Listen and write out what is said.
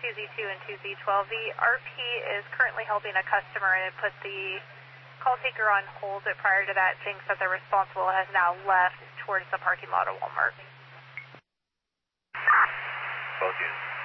2Z2 and 2Z12. The RP is currently helping a customer and it put the call taker on hold, but prior to that thinks that the responsible has now left towards the parking lot of Walmart. Both units.